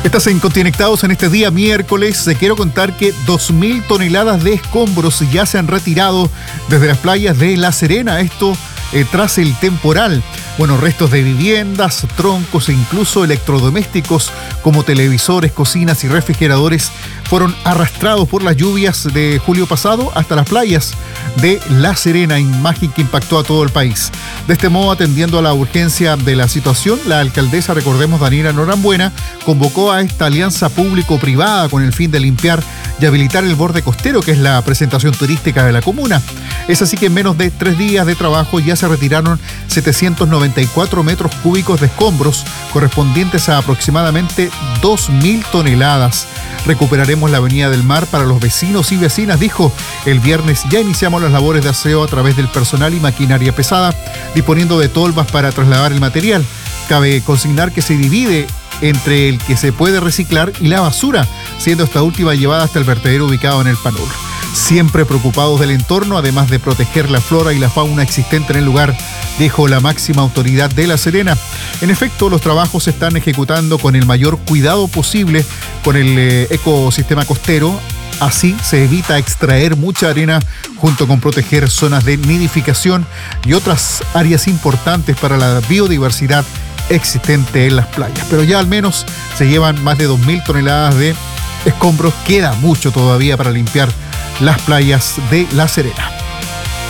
Estás en Conectados en este día miércoles. Te quiero contar que 2.000 toneladas de escombros ya se han retirado desde las playas de La Serena. Esto tras el temporal. Bueno, restos de viviendas, troncos e incluso electrodomésticos como televisores, cocinas y refrigeradores fueron arrastrados por las lluvias de julio pasado hasta las playas de La Serena, imagen que impactó a todo el país. De este modo, atendiendo a la urgencia de la situación, la alcaldesa, recordemos, Daniela Norambuena, convocó a esta alianza público-privada con el fin de limpiar y habilitar el borde costero, que es la presentación turística de la comuna. Es así que en menos de 3 días de trabajo ya se retiraron 794 metros cúbicos de escombros, correspondientes a aproximadamente 2.000 toneladas. Recuperaremos la Avenida del Mar para los vecinos y vecinas, dijo. El viernes ya iniciamos las labores de aseo a través del personal y maquinaria pesada, disponiendo de tolvas para trasladar el material. Cabe consignar que se divide entre el que se puede reciclar y la basura, siendo esta última llevada hasta el vertedero ubicado en el Panur. Siempre preocupados del entorno, además de proteger la flora y la fauna existente en el lugar, dijo la máxima autoridad de La Serena. En efecto, los trabajos se están ejecutando con el mayor cuidado posible con el ecosistema costero. Así se evita extraer mucha arena, junto con proteger zonas de nidificación y otras áreas importantes para la biodiversidad existente en las playas. Pero ya al menos se llevan más de 2.000 toneladas de escombros. Queda mucho todavía para limpiar las playas de La Serena.